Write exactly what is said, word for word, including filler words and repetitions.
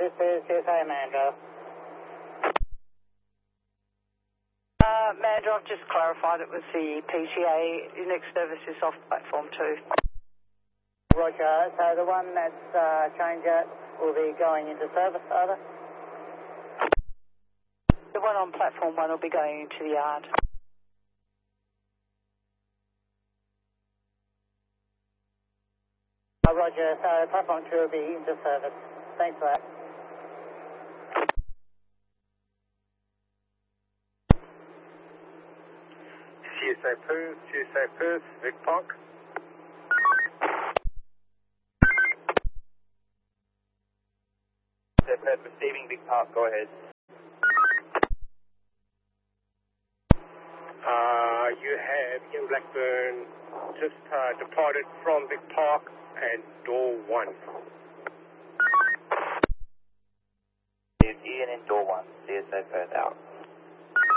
this is C S A Mandro. Uh, Mandro, I've just clarified it with the P T A. Your next service is off platform two. Roger, so the one that's uh, changer will be going into service, over. The one on platform one will be going into the yard. Oh, Roger, so platform two will be into service. Thanks for that. C S A Perth, C S A Perth, Vic Park. C S A Perth receiving Vic Park, go ahead. Uh, you have Ian Blackburn just uh, departed from Vic Park and door one. Is Ian in door one, C S A Perth out.